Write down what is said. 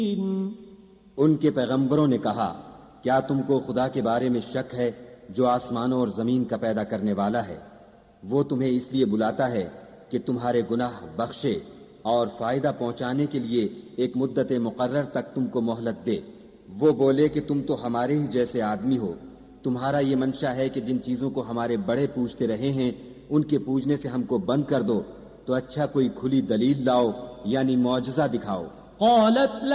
उनके पैगंबरों ने कहा, क्या तुमको खुदा के बारे में शक है जो आसमानों और जमीन का पैदा करने वाला है? वो तुम्हें इसलिए बुलाता है कि तुम्हारे गुनाह बख्शे और फायदा पहुंचाने के लिए एक मुद्दत मुकर्रर तक तुमको मोहलत दे। वो बोले कि तुम तो हमारे ही जैसे आदमी हो। तुम्हारा ये मंशा है कि जिन चीजों को हमारे बड़े पूजते रहे हैं उनके पूजने से हमको बंद कर दो, तो अच्छा कोई खुली दलील लाओ, यानी मौजज़ा दिखाओ।